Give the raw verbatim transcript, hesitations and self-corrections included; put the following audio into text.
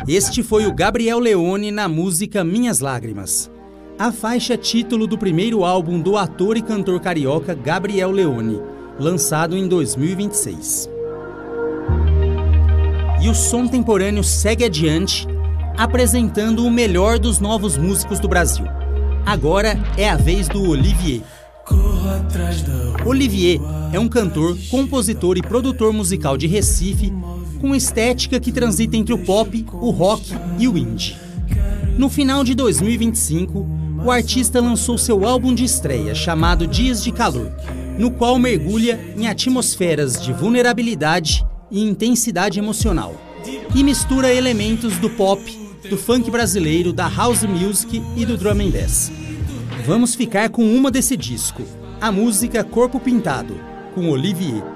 Este foi o Gabriel Leone na música Minhas Lágrimas, a faixa título do primeiro álbum do ator e cantor carioca Gabriel Leone, lançado em dois mil e vinte e seis. E o som temporâneo segue adiante, apresentando o melhor dos novos músicos do Brasil. Agora é a vez do Olivier. Olivier é um cantor, compositor e produtor musical de Recife, com estética que transita entre o pop, o rock e o indie. No final de dois mil e vinte e cinco, o artista lançou seu álbum de estreia, chamado Dias de Calor, no qual mergulha em atmosferas de vulnerabilidade e intensidade emocional, e mistura elementos do pop, do funk brasileiro, da house music e do drum and bass. Vamos ficar com uma desse disco, a música Corpo Pintado, com Olivier.